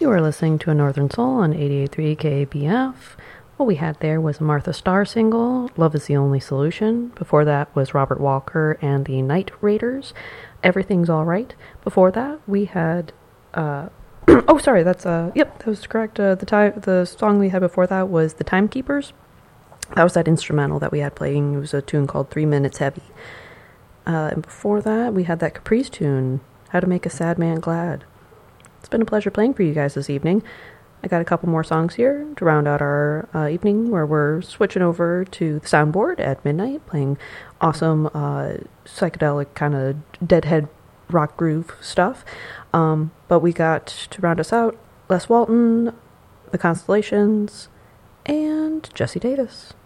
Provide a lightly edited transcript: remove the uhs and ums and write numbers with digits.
You were listening to A Northern Soul on 88.3 KABF. What we had there was a Martha Starr single, Love is the Only Solution. Before that was Robert Walker and the Night Raiders, Everything's Alright. Before that we had, oh sorry, that was correct. The song we had before that was The Timekeepers. That was that instrumental that we had playing. It was a tune called 3 Minutes Heavy. And before that we had that Caprice tune, How to Make a Sad Man Glad. It's been a pleasure playing for you guys this evening. I got a couple more songs here to round out our evening, where we're switching over to the soundboard at midnight, playing awesome psychedelic kind of deadhead rock groove stuff. But we got, to round us out, Les Walton, The Constellations, and Jesse Davis.